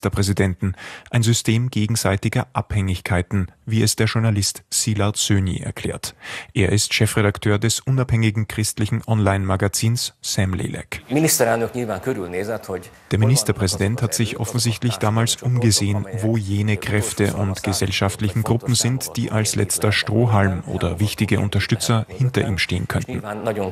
der Präsidenten, ein System gegenseitiger Abhängigkeiten, wie es der Journalist Szilárd Szőnyi erklärt. Er ist Chefredakteur des unabhängigen christlichen Online-Magazins Szemlélek. Der Ministerpräsident hat sich offensichtlich damals umgesehen, wo jene Kräfte und gesellschaftlichen Gruppen sind, die als letzter Strohhalm oder wichtige Unterstützer hinter ihm stehen könnten.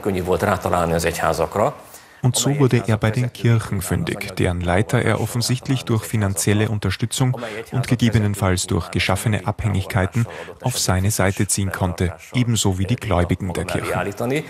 Und so wurde er bei den Kirchen fündig, deren Leiter er offensichtlich durch finanzielle Unterstützung und gegebenenfalls durch geschaffene Abhängigkeiten auf seine Seite ziehen konnte, ebenso wie die Gläubigen der Kirchen.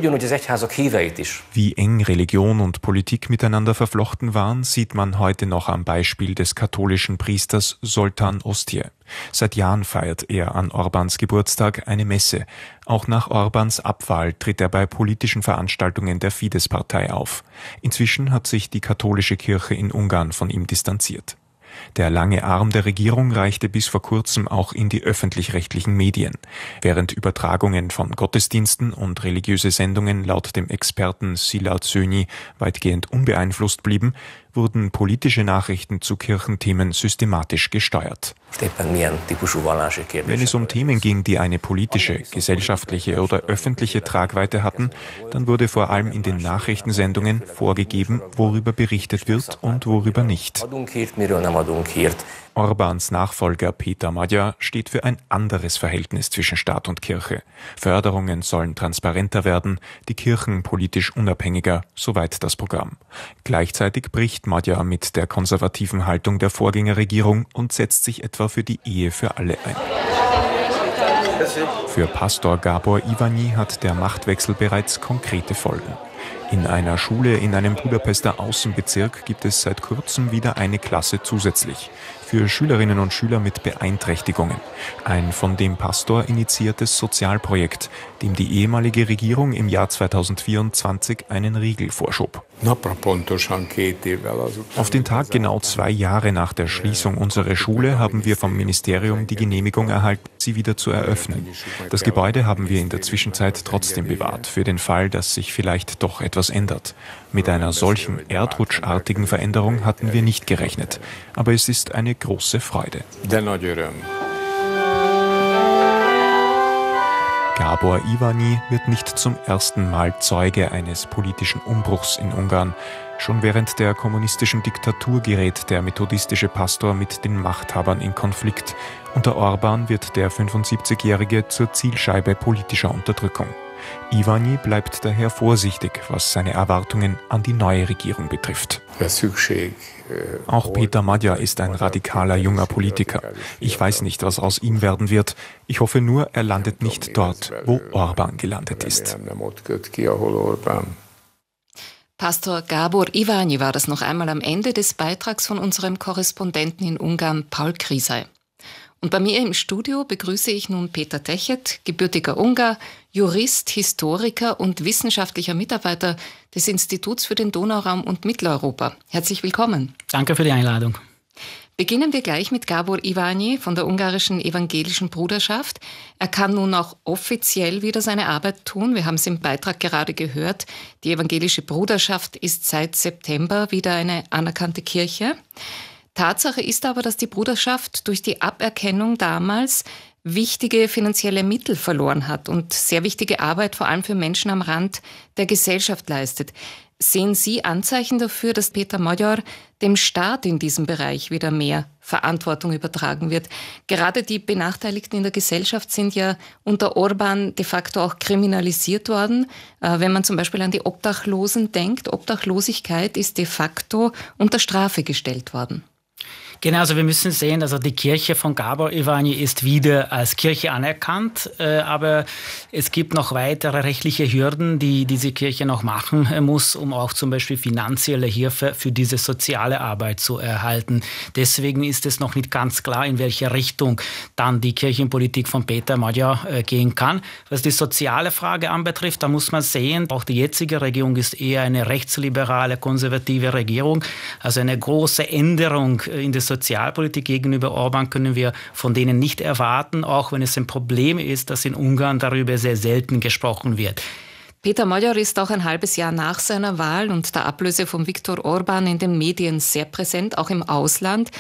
Wie eng Religion und Politik miteinander verflochten waren, sieht man heute noch am Beispiel des katholischen Priesters Zoltán Oszthy. Seit Jahren feiert er an Orbáns Geburtstag eine Messe. Auch nach Orbáns Abwahl tritt er bei politischen Veranstaltungen der Fidesz-Partei auf. Inzwischen hat sich die katholische Kirche in Ungarn von ihm distanziert. Der lange Arm der Regierung reichte bis vor kurzem auch in die öffentlich-rechtlichen Medien. Während Übertragungen von Gottesdiensten und religiöse Sendungen laut dem Experten Szilárd Szőnyi weitgehend unbeeinflusst blieben, wurden politische Nachrichten zu Kirchenthemen systematisch gesteuert. Wenn es um Themen ging, die eine politische, gesellschaftliche oder öffentliche Tragweite hatten, dann wurde vor allem in den Nachrichtensendungen vorgegeben, worüber berichtet wird und worüber nicht. Orbáns Nachfolger Péter Magyar steht für ein anderes Verhältnis zwischen Staat und Kirche. Förderungen sollen transparenter werden, die Kirchen politisch unabhängiger, soweit das Programm. Gleichzeitig bricht Magyar mit der konservativen Haltung der Vorgängerregierung und setzt sich etwa für die Ehe für alle ein. Für Pastor Gábor Iványi hat der Machtwechsel bereits konkrete Folgen. In einer Schule in einem Budapester Außenbezirk gibt es seit kurzem wieder eine Klasse zusätzlich für Schülerinnen und Schüler mit Beeinträchtigungen. Ein von dem Pastor initiiertes Sozialprojekt, dem die ehemalige Regierung im Jahr 2024 einen Riegel vorschob. Auf den Tag genau 2 Jahre nach der Schließung unserer Schule haben wir vom Ministerium die Genehmigung erhalten, sie wieder zu eröffnen. Das Gebäude haben wir in der Zwischenzeit trotzdem bewahrt, für den Fall, dass sich vielleicht doch etwas ändert. Mit einer solchen erdrutschartigen Veränderung hatten wir nicht gerechnet. Aber es ist eine große Freude. Gábor Iványi wird nicht zum ersten Mal Zeuge eines politischen Umbruchs in Ungarn. Schon während der kommunistischen Diktatur gerät der methodistische Pastor mit den Machthabern in Konflikt. Unter Orbán wird der 75-Jährige zur Zielscheibe politischer Unterdrückung. Iványi bleibt daher vorsichtig, was seine Erwartungen an die neue Regierung betrifft. Auch Péter Magyar ist ein radikaler junger Politiker. Ich weiß nicht, was aus ihm werden wird. Ich hoffe nur, er landet nicht dort, wo Orbán gelandet ist. Pastor Gábor Iványi war das noch einmal am Ende des Beitrags von unserem Korrespondenten in Ungarn, Paul Krisay. Und bei mir im Studio begrüße ich nun Péter Techet, gebürtiger Ungar, Jurist, Historiker und wissenschaftlicher Mitarbeiter des Instituts für den Donauraum und Mitteleuropa. Herzlich willkommen. Danke für die Einladung. Beginnen wir gleich mit Gábor Iványi von der ungarischen evangelischen Bruderschaft. Er kann nun auch offiziell wieder seine Arbeit tun. Wir haben es im Beitrag gerade gehört. Die evangelische Bruderschaft ist seit September wieder eine anerkannte Kirche. Tatsache ist aber, dass die Bruderschaft durch die Aberkennung damals wichtige finanzielle Mittel verloren hat und sehr wichtige Arbeit vor allem für Menschen am Rand der Gesellschaft leistet. Sehen Sie Anzeichen dafür, dass Péter Magyar dem Staat in diesem Bereich wieder mehr Verantwortung übertragen wird? Gerade die Benachteiligten in der Gesellschaft sind ja unter Orbán de facto auch kriminalisiert worden. Wenn man zum Beispiel an die Obdachlosen denkt, Obdachlosigkeit ist de facto unter Strafe gestellt worden. Genau, also wir müssen sehen, also die Kirche von Gábor Iványi ist wieder als Kirche anerkannt, aber es gibt noch weitere rechtliche Hürden, die diese Kirche noch machen muss, um auch zum Beispiel finanzielle Hilfe für diese soziale Arbeit zu erhalten. Deswegen ist es noch nicht ganz klar, in welche Richtung dann die Kirchenpolitik von Péter Magyar gehen kann. Was die soziale Frage anbetrifft, da muss man sehen, auch die jetzige Regierung ist eher eine rechtsliberale, konservative Regierung, also eine große Änderung in der Sozialpolitik gegenüber Orbán können wir von denen nicht erwarten, auch wenn es ein Problem ist, dass in Ungarn darüber sehr selten gesprochen wird. Peter Magyar ist auch ein halbes Jahr nach seiner Wahl und der Ablöse von Viktor Orbán in den Medien sehr präsent, auch im Ausland.